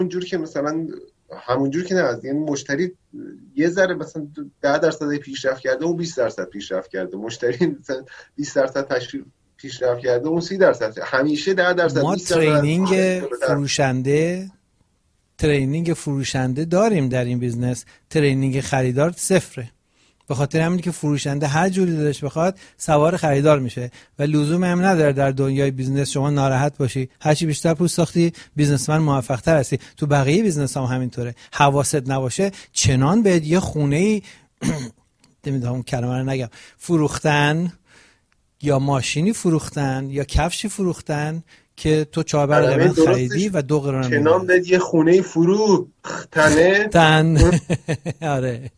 همونجور که مثلا همونجور که نه، از یعنی مشتری یه ذره مثلا 10% پیشرفت کرده اون 20% پیشرفت کرده، مشتری مثلا 20% پیشرفت کرده اون 30%، همیشه 10% ما ترینینگ فروشنده داریم در این بیزنس، ترینینگ خریدار صفره. به خاطر همینه که فروشنده هر جوری دلش بخواد سوار خریدار میشه و لزوم هم نداره در دنیای بیزنس شما ناراحت باشی. هرچی بیشتر پول ساختی بیزنسمن موفق تر هستی. تو بقیه بیزنس هم همینطوره. حواست نباشه چنان بهت یه خونه‌ای نمیدونم کلمه رو نگم، فروختن یا ماشینی فروختن یا کفشی فروختن که تو 4 برابر خریدی و 2 قرار میدی. چنان بهت یه خونه فروختنه. آره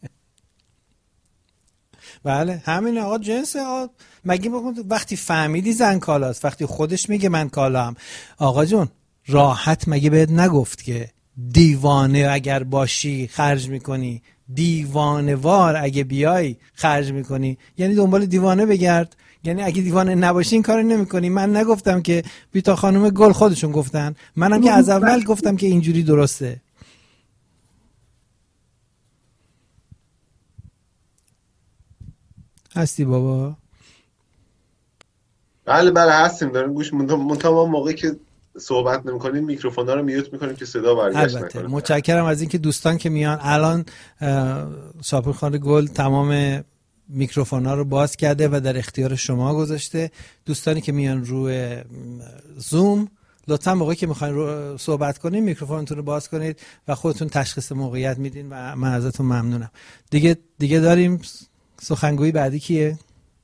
بله همین آقا جنسه. مگه وقتی فهمیدی زن کالاست، وقتی خودش میگه من کالام، آقا جون راحت مگه بهت نگفت که دیوانه اگر باشی خرج میکنی، دیوانه وار اگه بیای خرج میکنی؟ یعنی دنبال دیوانه بگرد. یعنی اگه دیوانه نباشی این کارو نمیکنی. من نگفتم که بیتا خانم گل خودشون گفتن، منم که از اول گفتم که اینجوری درسته. هستی بابا؟ بله هستیم، داریم گوش منتها موقعی که صحبت نمی‌کنیم میکروفونا رو میوت می‌کنیم که صدا برگشت نکنه. متشکرم از اینکه دوستان که میان الان شاپور خانم گل تمام میکروفونا رو باز کرده و در اختیار شما گذاشته. دوستانی که میان روی زوم لطفا موقعی که میخواین صحبت کنین میکروفونتون رو باز کنید و خودتون تشخیص موقعیت میدین و من ازتون ممنونم. دیگه داریم سخنگوی بعدی کیه؟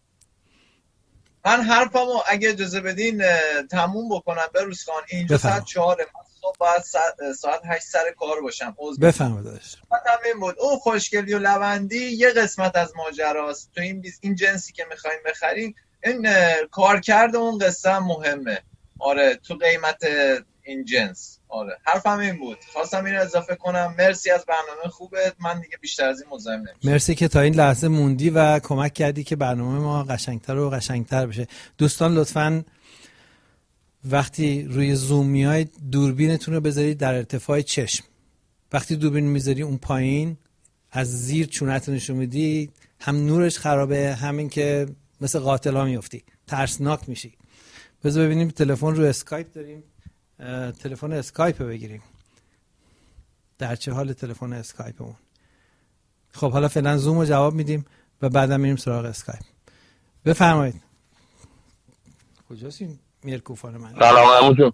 من حرفمو اگه اجازه بدین تموم بکنم بروز خان. اینجا ساعت 4 صبح باید ساعت 8 سر کار باشم. بفرمایید داداش. این بود اون خوشگلی و لوندی یه قسمت از ماجراست. تو این جنسی که میخوایم بخریم این کارکرد اون قصه هم مهمه. آره تو قیمت این جنس. آره حرفم این بود، خواستم اینو اضافه کنم. مرسی از برنامه خوبت، من دیگه بیشتر از این مزاحم نمیشم. مرسی که تا این لحظه موندی و کمک کردی که برنامه ما قشنگتر و قشنگتر بشه. دوستان لطفاً وقتی روی زوم میاید دوربینتون رو بذارید در ارتفاع چشم. وقتی دوربین میذاری اون پایین از زیر چونت نشون میدی، هم نورش خرابه، همین که مثل قاتلا میافتی، ترسناک میشی. بذار ببینیم تلفن رو اسکایپ داریم، تلفن اسکایپ بگیریم. در چه حال تلفن اسکایپمون؟ خب حالا فعلا زوم رو جواب میدیم و بعدا میریم سراغ اسکایپ. بفرمایید. کجاست این میرکوفون من؟ سلام عمو جون.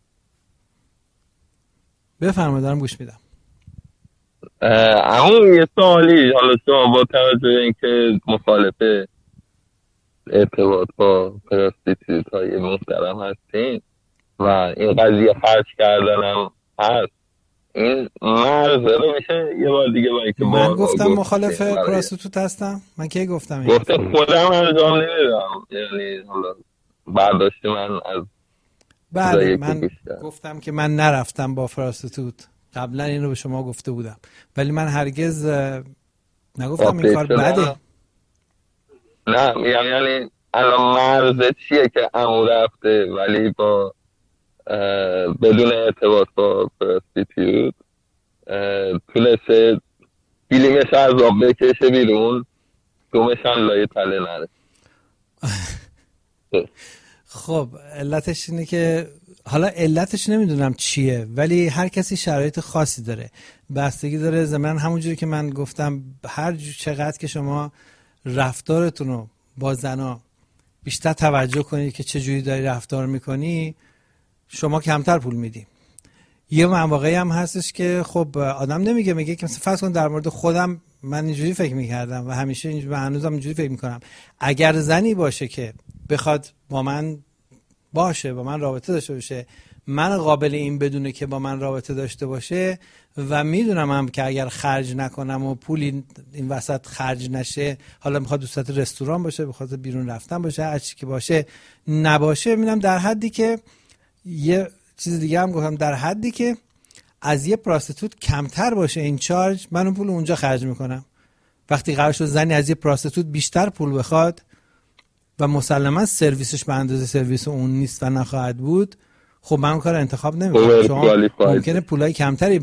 بفرمایید دارم گوش میدم. عمو یه سوالی، حالا شما با توجه به اینکه مخالف ارتباط با پراستیتوت های محترم هستین و این قضیه خرج کردن هم هست، این مرزه رو میشه یه بار دیگه با اینکه من گفتم مخالف پراستیتوت هستم؟ من کی گفتم این؟ گفتم خودم انجام نمیدم، یعنی حالا برداشت من از بله من گفتم که من نرفتم با پراستیتوت. قبلا این رو به شما گفته بودم ولی من هرگز نگفتم این کار بده. نه یعنی الان مرزه چیه که عمو رفته ولی با بدون ارتباط با پراستیتوت تونسته بیلیمش از آب بکشه بیرون، دومشان لای تله نره. خب علتش اینه که حالا علتش نمیدونم چیه ولی هر کسی شرایط خاصی داره، بستگی داره. ضمن همونجوری که من گفتم هر چقدر که شما رفتارتون رو با زنا بیشتر توجه کنید که چه جوری داری رفتار میکنی، شما کمتر پول میدی. یه مواقعی هم هستش که خب آدم میگه که مثلا فرض کن در مورد خودم من اینجوری فکر میکردم و همیشه اینجوری و هنوزم اینجوری فکر میکنم. اگر زنی باشه که بخواد با من باشه، با من رابطه داشته باشه، من قابل این بدونه که با من رابطه داشته باشه و میدونم هم که اگر خرج نکنم و پولی این وسط خرج نشه، حالا میخواد دوست رستوران باشه، بخواد بیرون رفتن باشه، هر چی که باشه نباشه، میدونم در حدی که یه چیز دیگه هم گفتم، در حدی که از یه پراستیتوت کمتر باشه این چارج، من اون پول اونجا خرج میکنم. وقتی قرار شد زنی از یه پراستیتوت بیشتر پول بخواد و مسلما سرویسش به اندازه سرویس اون نیست و نخواهد بود، خب من اون کار انتخاب نمیکنم. شما ممکنه پولای کمتری